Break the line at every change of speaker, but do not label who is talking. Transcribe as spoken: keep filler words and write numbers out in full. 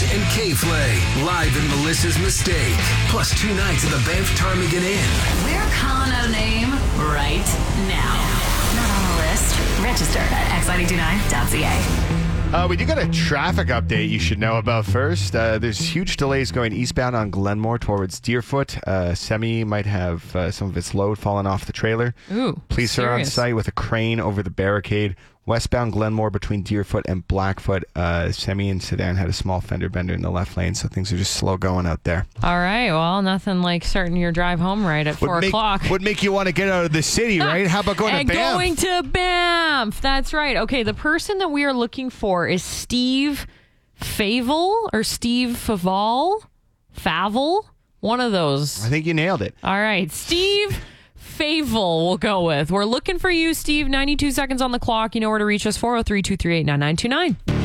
and K-Flay, live in Melissa's Mistake, plus two nights at the Banff Ptarmigan Inn.
We're calling out a name right now. Not on the list. Register at x nine two nine dot c a.
Uh, we do got a traffic update you should know about first. Uh, there's huge delays going eastbound on Glenmore towards Deerfoot. Uh, Semi might have uh, some of its load fallen off the trailer.
Ooh,
Police
serious.
are on site with a crane over the barricade. Westbound Glenmore between Deerfoot and Blackfoot. Uh, Semi and Sedan had a small fender bender in the left lane, so things are just slow going out there.
All right. Well, nothing like starting your drive home right at
Would
four
make,
o'clock.
Would make you want to get out of the city, right? How about going
and
to Banff?
going to Banff. That's right. Okay, the person that we are looking for is Steve Favel or Steve Faval? Favel? One of those.
I think you nailed it.
All right. Steve Favel we'll go with. We're looking for you, Steve. ninety-two seconds on the clock. You know where to reach us. four oh three, two three eight, nine nine two nine.